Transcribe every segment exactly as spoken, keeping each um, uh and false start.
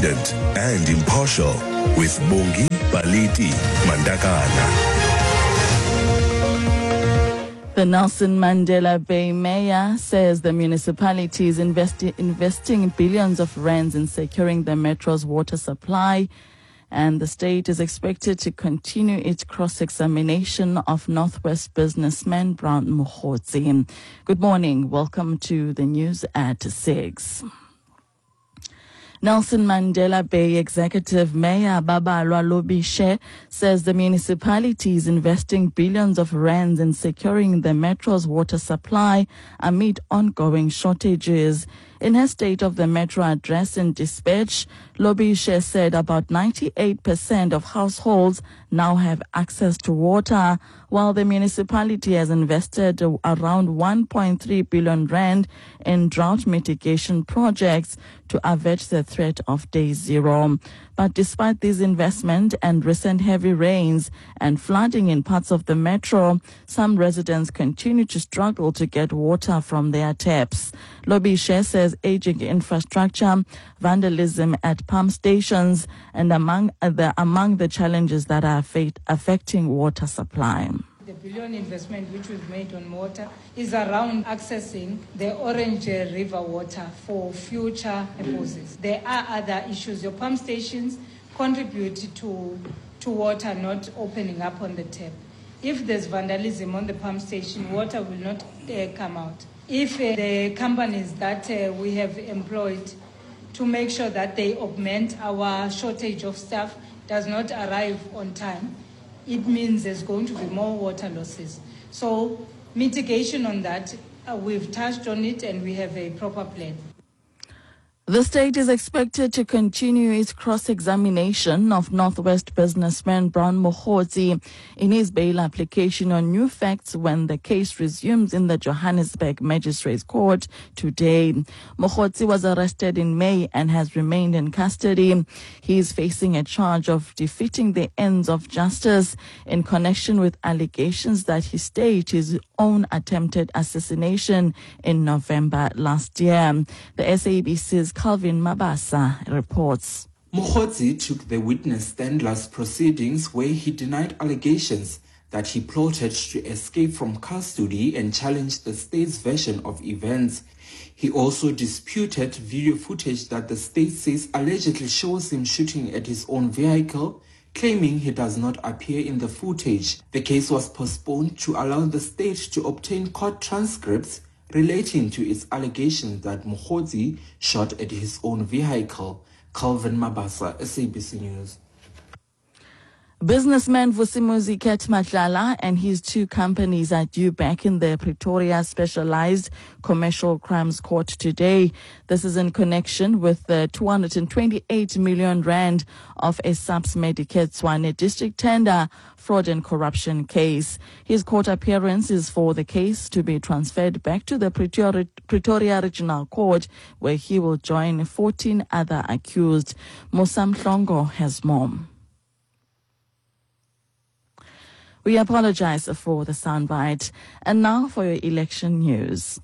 independent and impartial with Bongi Baliti Mandakana. The Nelson Mandela Bay mayor says the municipality is investi- investing billions of rands in securing the metro's water supply, and the state is expected to continue its cross-examination of Northwest businessman Brown Mokgotsi. Good morning. Welcome to the news at six. Nelson Mandela Bay Executive Mayor Babalwa Lobishe says the municipality is investing billions of rands in securing the metro's water supply amid ongoing shortages. In her State of the Metro address in Dispatch, Lobishe said about ninety-eight percent of households now have access to water, while the municipality has invested around one point three billion rand in drought mitigation projects to avert the threat of day zero. But despite these investments and recent heavy rains and flooding in parts of the metro, some residents continue to struggle to get water from their taps. Lobishe says aging infrastructure, vandalism at pump stations, and among the among the challenges that are affect, affecting water supply. The billion investment which we've made on water is around accessing the Orange River water for future purposes. There are other issues. Your pump stations contribute to, to water not opening up on the tap. If there's vandalism on the pump station, water will not uh, come out. If uh, the companies that uh, we have employed to make sure that they augment our shortage of staff does not arrive on time, it means there's going to be more water losses. So mitigation on that, uh, we've touched on it and we have a proper plan. The state is expected to continue its cross-examination of Northwest businessman Brown Mokgotsi in his bail application on new facts when the case resumes in the Johannesburg Magistrates Court today. Mokgotsi was arrested in May and has remained in custody. He is facing a charge of defeating the ends of justice in connection with allegations that he staged his own attempted assassination in November last year. The S A B C's Calvin Mabasa reports. Mokgotsi took the witness stand last proceedings where he denied allegations that he plotted to escape from custody and challenged the state's version of events. He also disputed video footage that the state says allegedly shows him shooting at his own vehicle, claiming he does not appear in the footage. The case was postponed to allow the state to obtain court transcripts relating to its allegations that Mokgotsi shot at his own vehicle. Calvin Mabasa, S A B C News. Businessman Vusimuzi Ketmatlala and his two companies are due back in the Pretoria Specialized Commercial Crimes Court today. This is in connection with the two hundred twenty-eight million rand of a SAPS Medicare Tshwane district tender fraud and corruption case. His court appearance is for the case to be transferred back to the Pretoria, Pretoria Regional Court, where he will join fourteen other accused. Mosam Hlongo has more. We apologize for the soundbite. And now for your election news.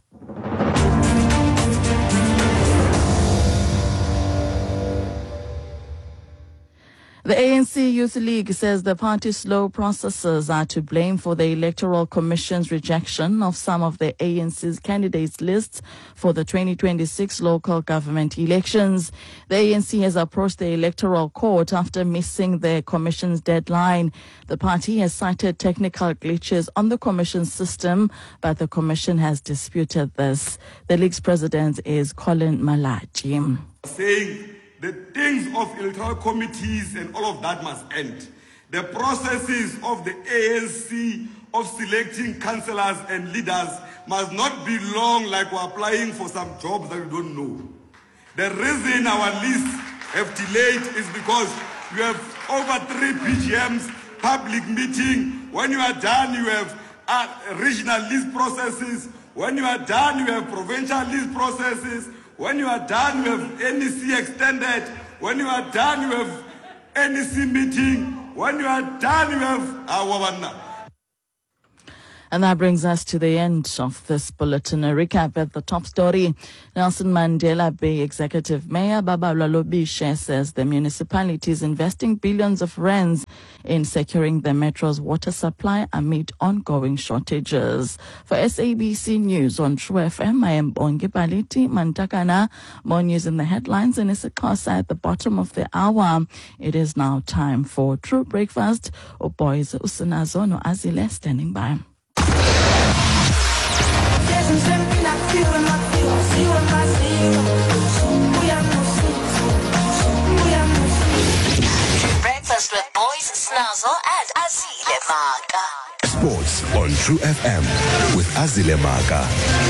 The A N C Youth League says the party's slow processes are to blame for the Electoral Commission's rejection of some of the A N C's candidates' lists for the twenty twenty-six local government elections. The A N C has approached the Electoral Court after missing the Commission's deadline. The party has cited technical glitches on the Commission's system, but the Commission has disputed this. The League's president is Colin Malachi. Saying the things of electoral committees and all of that must end. The processes of the A N C of selecting councillors and leaders must not be long like we're applying for some jobs that we don't know. The reason our lists have delayed is because you have over three P G Ms, public meeting. When you are done, you have uh, regional list processes. When you are done, you have provincial list processes. When you are done, you have N E C extended. When you are done, you have N E C meeting. When you are done, you have Awawana. And that brings us to the end of this bulletin. A recap at the top story. Nelson Mandela Bay Executive Mayor Babalwa Lobishe says the municipality is investing billions of rands in securing the metro's water supply amid ongoing shortages. For S A B C News on True F M, I am Bongi Baliti Mantakana. More news in the headlines and Isikosa at the bottom of the hour. It is now time for True Breakfast. Oh boys, Usinazo no Azile standing by. Breakfast with Boys, Snazzle and Azile Maka. Sports on True F M with Azile Maka.